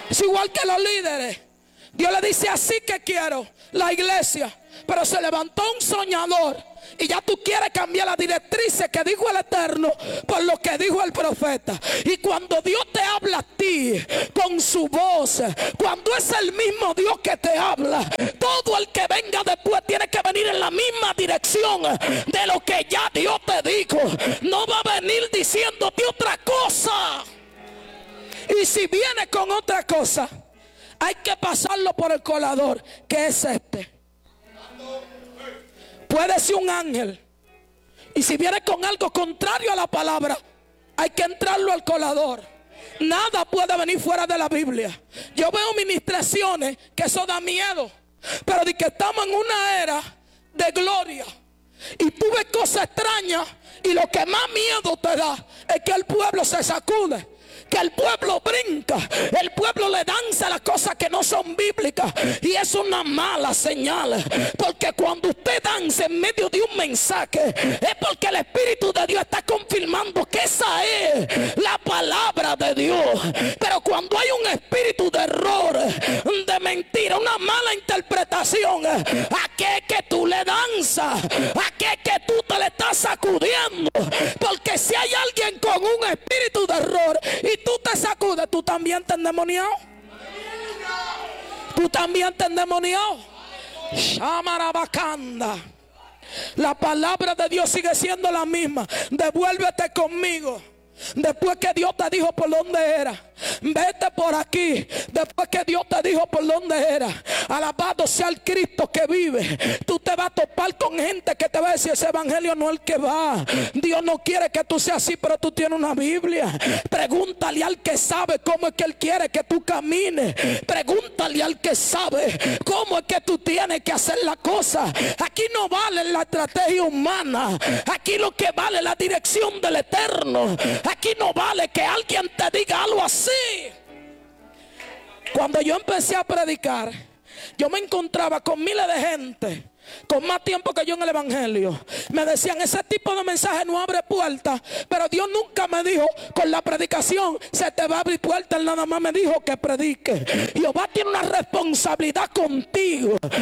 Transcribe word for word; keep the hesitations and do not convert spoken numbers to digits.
Es igual que los líderes. Dios le dice: así que quiero la iglesia. Pero se levantó un soñador y ya tú quieres cambiar las directrices que dijo el Eterno por lo que dijo el profeta. Y cuando Dios te habla a ti con su voz, cuando es el mismo Dios que te habla, todo el que venga después tiene que venir en la misma dirección de lo que ya Dios te dijo. No va a venir diciéndote otra cosa. Y si viene con otra cosa, hay que pasarlo por el colador, que es este. Puede ser un ángel, y si viene con algo contrario a la palabra, hay que entrarlo al colador. Nada puede venir fuera de la Biblia. Yo veo ministraciones que eso da miedo, pero de que estamos en una era de gloria y tú ves cosas extrañas, y lo que más miedo te da es que el pueblo se sacude, que el pueblo brinca, el pueblo le danza las cosas que no son bíblicas, y es una mala señal. Porque cuando usted danza en medio de un mensaje, es porque el Espíritu de Dios está confirmando que esa es la palabra de Dios. Pero cuando hay un espíritu de error, de mentira, una mala interpretación, ¿a qué es que tú le danzas? ¿A qué es que tú te le estás sacudiendo? Porque si hay alguien con un espíritu de error y tú te sacudes, tú también te endemoniado. Tú también te endemoniado. Shamarabacanda. La palabra de Dios sigue siendo la misma. Devuélvete conmigo. Después que Dios te dijo por dónde era, vete por aquí. Después que Dios te dijo por dónde era, alabado sea el Cristo que vive. Tú te vas a topar con gente que te va a decir: ese evangelio no es el que va. Dios no quiere que tú seas así, pero tú tienes una Biblia. Pregúntale al que sabe cómo es que Él quiere que tú camines. Pregúntale al que sabe cómo es que tú tienes que hacer la cosa. Aquí no vale la estrategia humana. Aquí lo que vale es la dirección del Eterno. Aquí no vale que alguien te diga algo así. Cuando yo empecé a predicar, yo me encontraba con miles de gente con más tiempo que yo en el evangelio. Me decían: ese tipo de mensaje no abre puertas. Pero Dios nunca me dijo: con la predicación se te va a abrir puertas. Él nada más me dijo que predique. Jehová tiene una responsabilidad contigo.